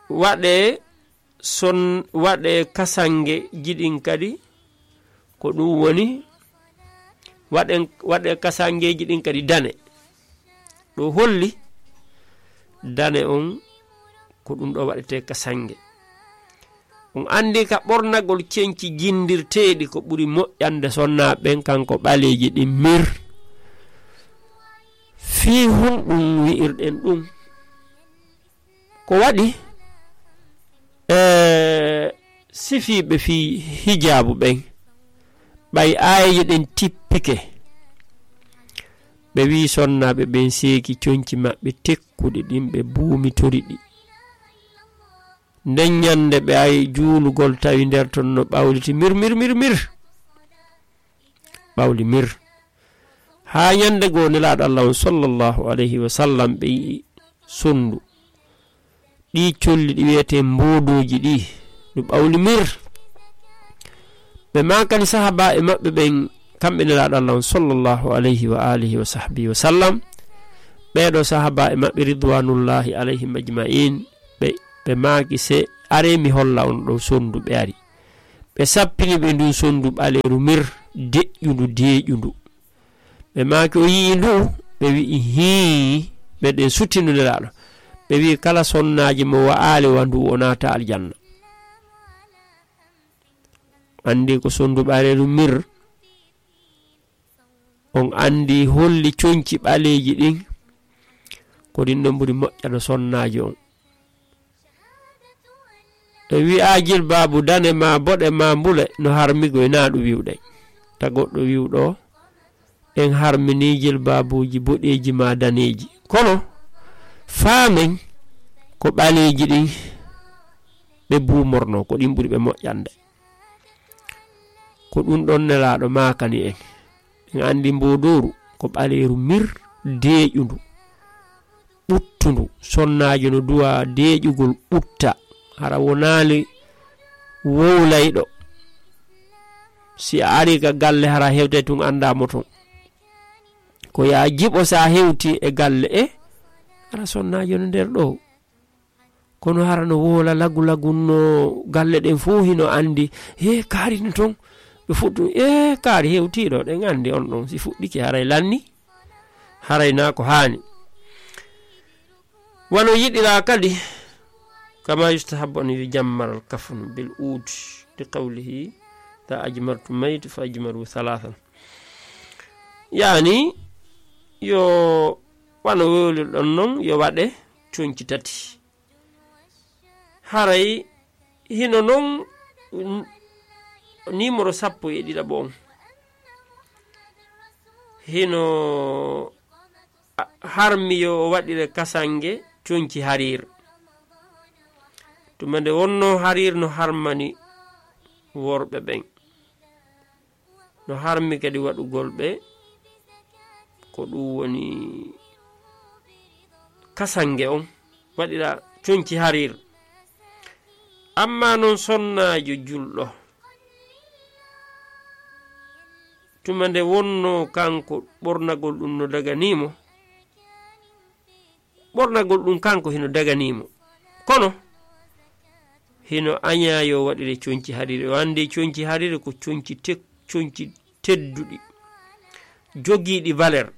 waɗe kasange jiɗin kadi ko ɗum woni waɗe kasangeji ɗin kadi dane ɗo holli dane on ko ɗum ɗo waɗete kasange on andi ka ɓornagol cenci jindirteɗi ko ɓuri moƴƴande sonnaɓen kanko ɓaleji ɗin mir fi ɗum wi'irɗen ɗum ko waɗi sifiɓe fi hijabu ɓen ɓay ayeje ɗen tippike ɓe wi sonnaɓe ɓen seeki conci maɓɓe tekkuɗe ɗin ɓe buumitori ɗi nden ñande ɓe ay juulugol tawi nder ton no ɓawliti mir ɓawli mir ha ñande goo nelaɗo Allah on sallallahu alayhi wa sallam ɓe yi sondu ɗi colli ɗi wiyete mbodoji ɗi no ɓawli mir ɓe makani sahaba e maɓɓe ɓen kamɓe nelaɗo Allah on sallallahu alayhi wa alihi wa sahbihi wa sallam ɓeɗo sahaba e maɓɓe ridwanullahi alayhim ajma'in ɓe maki se are mi holla on ɗo sondu ɓe ari ɓe sappini ɓe ndu sondu ɓaleru mir deƴƴundu ɓe maki o yii ndu ɓe wi'i ɓe ɗen suttinu nelaɗo ɓe wi kala sonnaji mo wa'ali wa ndu o nata aljanna andi ko sondu ɓaleru mir on andi holli conci ɓaleji ɗin ko ɗin ɗon ɓuri moƴƴano sonnaji on e wi'ajil babu dane ma boɗe ma mbule no harmigo e naɗu wiwɗen ta goɗɗo wiwɗo en harminijil babuji boɗeji ma daneji kono faamen ko ɓaleji ɗin ɓe bumorno ko ɗin ɓuri ɓe moƴƴande ko ɗum ɗon nelaɗo makani en andi mbodoru ko ɓaleru mir deƴundu ɓuttundu sonnaji no duwa deƴugol ɓutta hara wonali wowlayɗo si a ari ka galle hara hewte tun andamo ton ko ya jiɓo sa hewti e galle hara sonnaji no nder ɗo kono hara no wola lagu no galle ɗen fo hino andi kaari no ton ɓe fuɗɗu kaari hewtiɗo ɗen andi on ɗon si fuɗɗike haray lanni haray na ko hani wano yiɗira kadi كما يستحب أن يجمر الكفن بالعود لقوله إذا أجمرتم ميت فأجمروا ثلاثا يعني yo wano wewlil ɗon non yo waɗe coñci tati haray hino non numéro 11 on hino harmi yo waɗire kasange coñci harir tuma nde wonno harir no harmani worɓe ɓen no harmi kadi waɗugol ɓe ko ɗum woni kasange on waɗira coñci harir amma noon sonnajo julɗo tuma nde wonno kanko ɓornagol ɗum no daganimo ɓornagol ɗum kanko hino daganimo kono hino añayo waɗire coñci harire o andi coñci harire ko coñci tedduɗi jogiiɗi valeur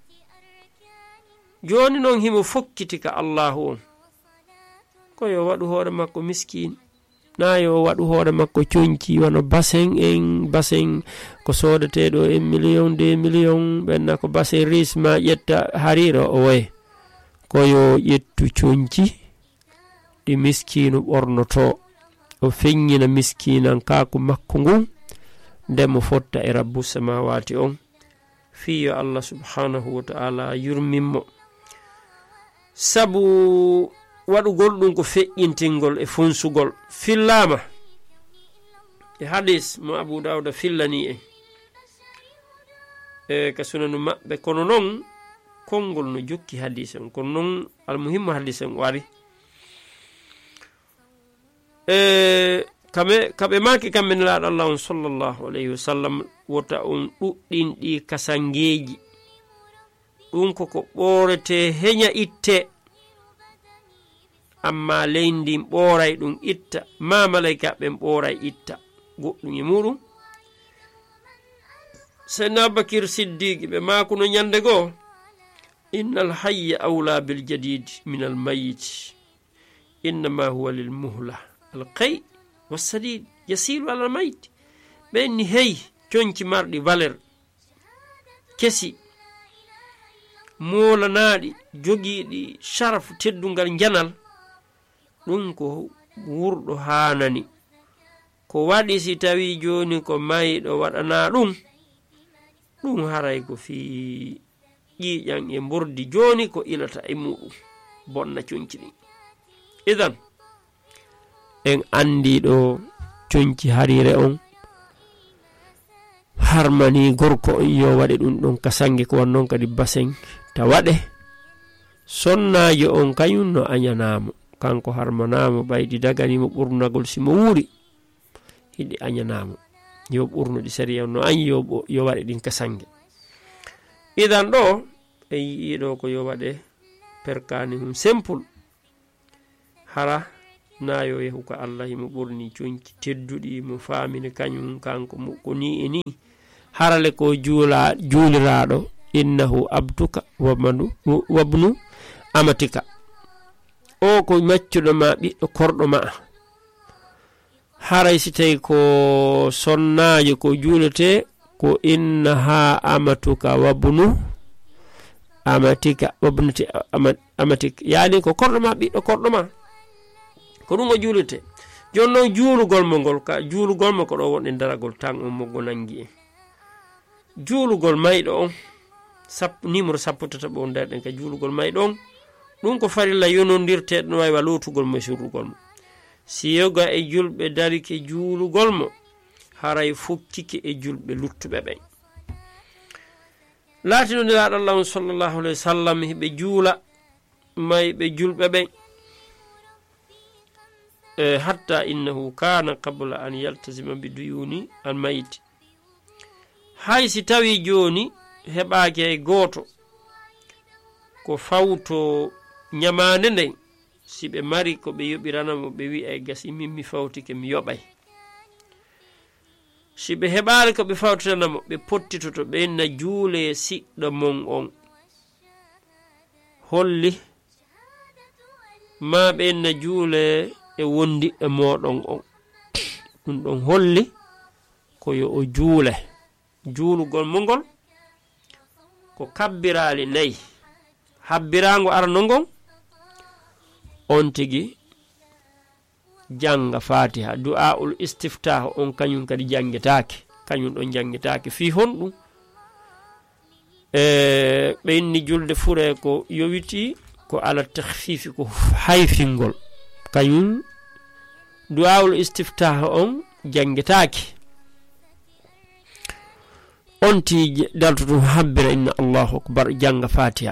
joni noon himo fokkiti ka Allahu on ko yo waɗu hoore makko miskin na yo waɗu hoore makko coñci wano basen ko sodateɗo en million 2 million ɓenna ko basen risma ƴetta harira o waye ko yo ƴettu coñci ɗi miskinu ɓornoto o feññina miskinan kaku makko ngun ndemo fotta e rabbu samawati on fiyo Allah subhanahu wa ta'ala yurmimmo sabu waɗugol ɗum ko feƴƴintingol e fonsugol fillama e hadis mo Abu Dawuda fillani e ka sunanu maɓɓe kono noon konngol no jokki hadis on kono noon almuhimmo hadis on wari kaɓe maki kamɓe nelaɗo Allah on sallallahu alayhi wa sallam wota on ɗuɗɗin ɗi kasangeji ɗum koko ɓorete heña itte amma leydi ɓooray ɗum itta ma malaika ɓen ɓooray itta goɗɗum e muɗum sayyidina Abubakar Siddiq ɓe makuno ñande goo innal hayya awla bil jadid min al mayit innama huwa lil muhla al qay wassadid yasilu ala al mayit ɓenni hey coñci marɗi valeur kesi molanaɗi jogiiɗi sharaf teddungal janal ɗum ko wurɗo hanani ko waɗi si tawi joni ko mayɗo waɗana ɗum haray ko fi ƴiƴan e mbordi joni ko ilata e muɗum bonna coñci ɗin idan en andi ɗo coñci harire on harmani gorko on yo waɗe ɗum ɗon ka sange ko wan noon kadi basen ta waɗe sonnajo on kañum no añanamo kanko harmanamo ɓaydi daganimo ɓurnagol simo wuuri hiɗi añanamo yo ɓurnuɗi sariya no añi yo waɗe ɗin ka sange idan ɗo en yiiɗo ko yo waɗe perkani mum simple hara nayo yehu ko Allah himo ɓurni coñci tedduɗi mo famini kañum kanko ko ni e ni harale ko juuliraɗo innahu abduka wabnu amatika o ko maccuɗo ma ɓiɗɗo korɗo ma haray si tawi ko sonnajo ko juulete ko innaha amatuka wabnu amatika wabnuti amatika yani ko korɗo ma ɓiɗɗo korɗo ma ko ɗum o juulete joni noon juulugol mo ngol ka juulugol mo ko ɗo wonɗe daragol tan on moggo nangi en juulugol mayɗo on numéro 17 on derɗen ka juulugol mayɗo on ɗum ko farilla yonodirteɗo no wawi wa lotugol mo surrugol mo si yoga e julɓe darike juulugol mo haray fukkike e julɓe luttuɓe ɓen laatino nelaɗo Allah sallallahu alayhi wa sallam heɓe juula mayɓe julɓe ɓen hatta innahu kana qabla an yaltazima bi duyuni al mayit hay si tawi joni heɓaki e goto ko fawto ñamande nden si ɓe mari ko ɓe yoɓiranamo ɓe wi ay gasi min mi fawtike mi yoɓay si ɓe heɓali ko ɓe fawtiranamo ɓe pottitoto ɓenna juule siɗɗo mon on holli ma ɓenna juule e wondi e moɗon on ɗum ɗon holli ko yo o juule juulugol mo ngol ko kabbirali 4 habbirago arno ngon on tigi janga fatiha du'aul istiftah on kañum kadi jangetake kañum ɗon jangetake fi honɗum ɓenni julde fure ko yowiti ko ala takhfifi ko hayfingol kañum du'aul istiftah on jangetake on ti daltoto habbira inna allahu akbar janga fatiha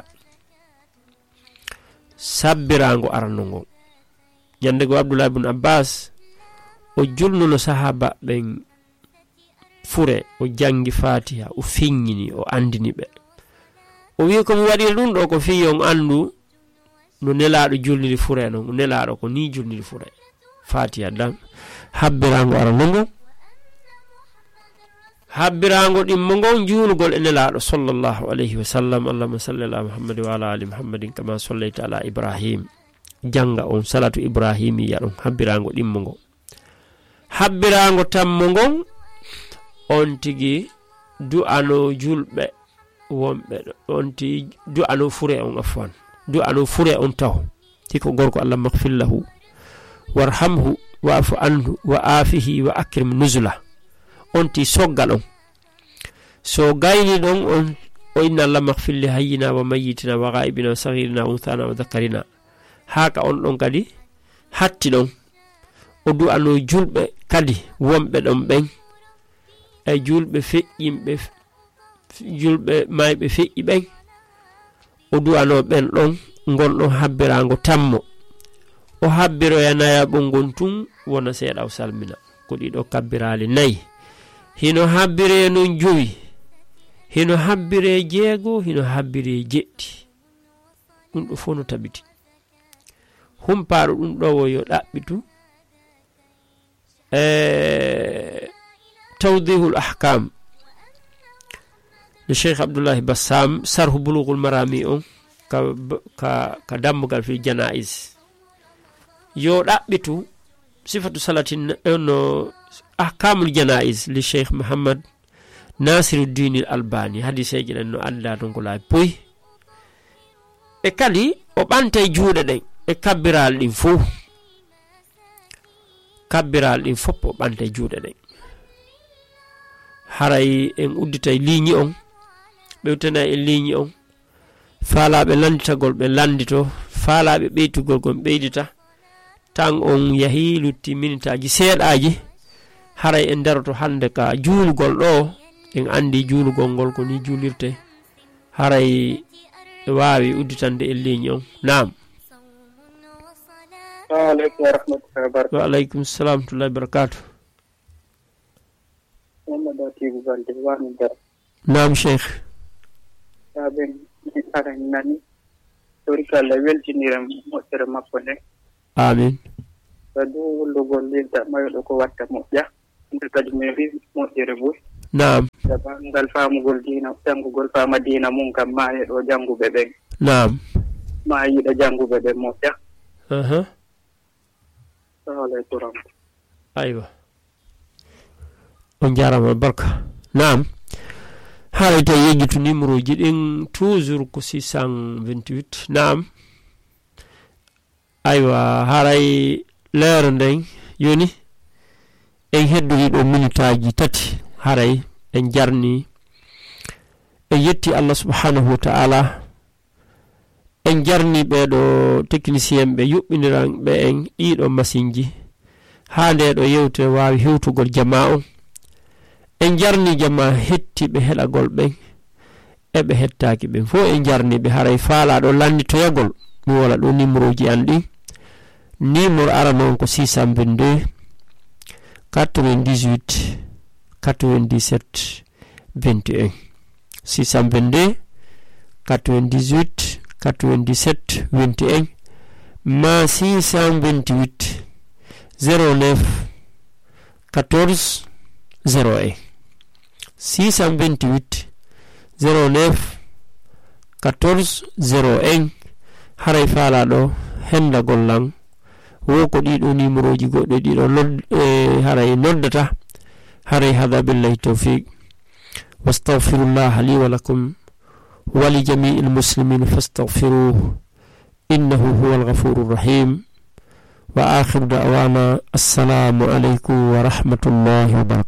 sabbirago arano ngon jande go Abdullah ibn Abbas o julnuno sahaba ɓen fure o jangi fatiha o fiññini o andini ɓe o wi komi waɗi ɗum ɗo ko fi on andu no nelaɗo julniri fure non nelaɗo ko ni julniri fure fatiha dam habbirago arano ngon habbirago ɗimmo ngon juulugol e nelaɗo sallllahu alayhi wa sallam allahumma salli ala muhammadi wa ala ali muhammadin kama sallayta ala ibrahim janga on salatu ibrahimiya ɗum habbirago ɗimmo ngon habbirago tammo ngon on tigi du'ano julɓe wonɓe on ti du'ano fure on afwan du'ano fure on taw hiko gorko allah maghfir lahu warhamhu wa'fu anhu wa afihi wa akrim nuzula on ti soggal on so gayni ɗon on o inna allah maghfir li hayyina wa mayyitina wa ghaibina wa saghirina wa unthana wa dhakarina haka on ɗon kadi hatti ɗon o du'ano julɓe kadi wonɓe ɗon ɓen e julɓe feƴƴimɓe julɓe mayɓe feƴƴi ɓen o du'ano ɓen ɗon gonɗon habbirago tammo o habbiroyanaya ɓongon tun wona seeɗa o salmina ko ɗiɗo kabbirali 4 hino habbire non 5 hino habbire 6 hino habbire 7 ɗum ɗo fof no tabiti humpaɗo ɗum ɗo wo yo ɗaɓɓitu tawdihul ahkam le Cheikh Abdoullahi Bassam sarhu bulughul marami on ka dammugal fi janaiz yo ɗaɓɓitu sifatu salatin no ahkamul janaiz li Cheikh Muhammad Nasiruddin Albani hadiseji ɗen no anda ɗon ko laabi poy e kadi o ɓanta e juuɗe ɗen e kabbiral ɗin fof o ɓanta e juuɗe ɗen haray en uddita e ligne on ɓewtana e ligne on faalaɓe landitagol ɓe landito faalaɓe ɓeytugol gon ɓeydita tan on yahi lutti minitaji seeɗaji haray en daroto hande ka juulugol ɗo en andi juulugol ngol ko ni juulirte haray waawi udditande e ligne on naam wa aleykum salam tullahi barakatuh naam cheikh nani torikalla weltiniram moƴƴere makko nde amin kadi wollugol lilta mayoɗo ko watta moƴƴa nde kadi mi wi moƴƴere boy naam ngal faamugol diina janngugol faama diina mum kam ma heɗo jannguɓe ɓen naam ma yiɗa jannguɓe ɓen moƴƴa aleykum aywa on jarama barka naam haray tawi yejjitu numéro ji ɗin toujours ko 628 naam aywa haray leero nden yoni en heddori ɗo minutaji tati haray en jarni en yetti Allah subhanahu wa ta'ala en jarni ɓeɗo technicien ɓe yuɓɓiniran ɓe en ɗiɗo masinji ha nde ɗo yewte wawi hewtugol jama on en jarni jama hettiɓe heɗagol ɓen eɓe hettaki ɓen fo en jarni ɓe haray faalaɗo landitoyagol mi wola ɗo numéro ji an ɗi numéro ara noon ko 622 98 97 21 622 98 97 21 ma 628 09 14 01 628 09 14 01 haray faalaɗo henda gollan wo ko ɗiɗo numéro ji goɗɗo ɗiɗo haray noddata haray hada billahi tawfiq wastaghfirullah li wa lakum wa li jami'il muslimin fastaghfiruhu innahu huwal ghafurur rahim wa akhiru da'wana assalamu alaykum wa rahmatullahi wa barakatuh